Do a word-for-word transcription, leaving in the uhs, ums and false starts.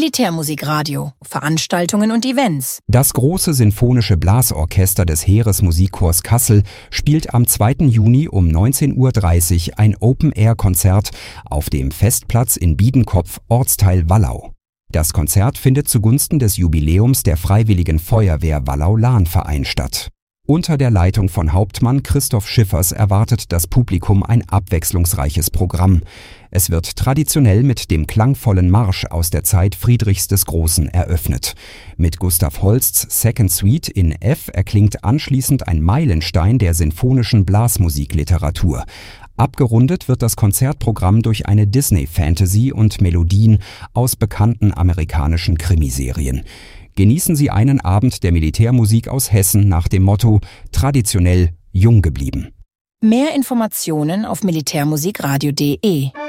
Militärmusikradio, Veranstaltungen und Events. Das große sinfonische Blasorchester des Heeresmusikchors Kassel spielt am zweiten Juni um neunzehn Uhr dreißig ein Open-Air-Konzert auf dem Festplatz in Biedenkopf, Ortsteil Wallau. Das Konzert findet zugunsten des Jubiläums der Freiwilligen Feuerwehr Wallau-Lahn-Verein statt. Unter der Leitung von Hauptmann Christoph Schiffers erwartet das Publikum ein abwechslungsreiches Programm. Es wird traditionell mit dem klangvollen Marsch aus der Zeit Friedrichs des Großen eröffnet. Mit Gustav Holsts Second Suite in F erklingt anschließend ein Meilenstein der sinfonischen Blasmusikliteratur. Abgerundet wird das Konzertprogramm durch eine Disney-Fantasy und Melodien aus bekannten amerikanischen Krimiserien. Genießen Sie einen Abend der Militärmusik aus Hessen nach dem Motto »Traditionell, jung geblieben«. Mehr Informationen auf militärmusikradio punkt de.